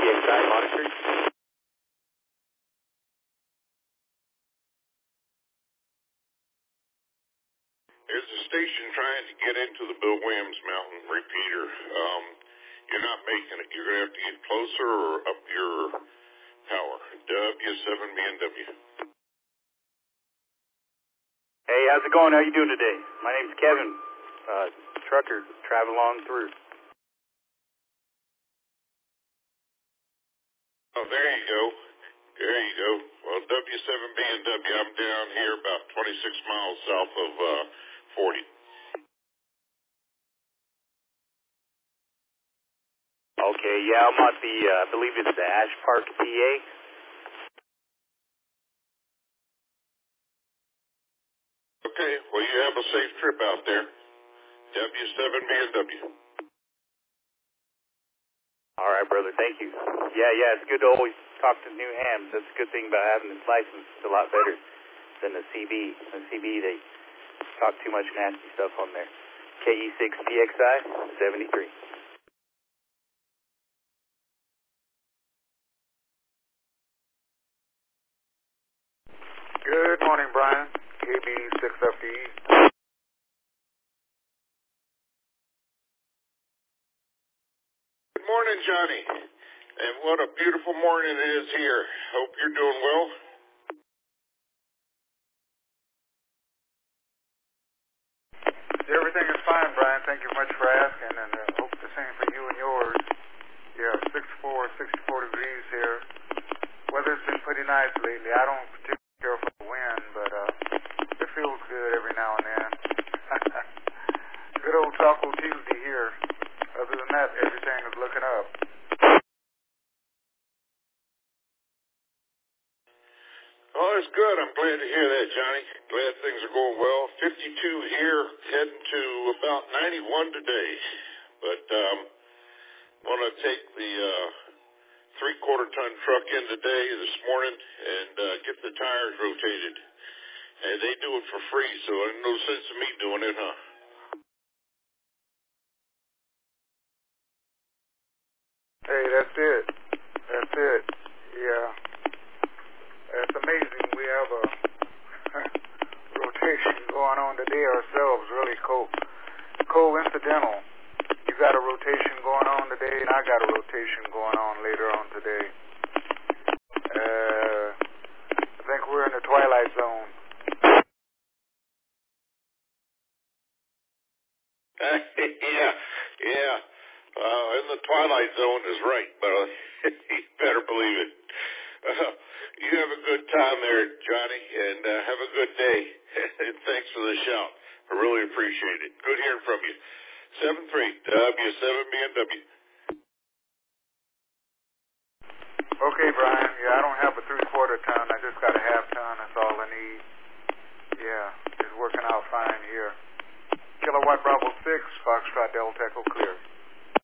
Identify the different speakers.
Speaker 1: PXI monitored.
Speaker 2: There's a station trying to get into the Bill Williams Mountain repeater. You're not making it. You're going to have to get closer or up your power. W7BNW.
Speaker 1: Hey, how's it going? How you doing today? My name's Kevin, trucker, traveling along through.
Speaker 2: Oh, there you go. There you go. Well, W7BNW, I'm down here about 26 miles south of 40.
Speaker 1: Okay, yeah, I'm at the, I believe it's the Ash Park, PA.
Speaker 2: Okay, well, you have a safe trip out there. W7BNW.
Speaker 1: All right, brother, thank you. Yeah, it's good to always talk to new hams. That's a good thing about having this license. It's a lot better than the CB. The CB, they talk too much nasty stuff on there. KE6PXI 73.
Speaker 3: Good morning, Brian. KB6FDE.
Speaker 2: Good morning, Johnny. And what a beautiful morning it is here. Hope you're doing well.
Speaker 3: Everything is fine, Brian. Thank you much for asking, and hope the same for you and yours. Yeah, 64 degrees here. Weather's been pretty nice lately. I don't particularly care for the wind, but it feels good every now and then. Good old Taco Tuesday here. Other than that, everything is looking up.
Speaker 2: Oh, that's good. I'm glad to hear that, Johnny. Glad things are going well. 52 here, heading to about 91 today. But want to take the 3/4-ton truck in today, this morning, and get the tires rotated. And they do it for free, so there's no sense in me doing it, huh?
Speaker 3: Hey, that's it. That's it. Yeah. It's amazing. We have a rotation going on today ourselves, really coincidental. You got a rotation going on today, and I got a rotation going on later on today. I think we're in the twilight zone.
Speaker 2: Yeah. In the twilight zone is right, but you better believe it. You have a good time there, Johnny, and have a good day. And thanks for the shout. I really appreciate it. Good hearing from you. 73 W7BNW.
Speaker 3: Okay, Brian. Yeah, I don't have a 3/4 ton. I just got a 1/2 ton. That's all I need. Yeah, it's working out fine here. Kilowatt Bravo 6, Foxtrot Delta Echo clear.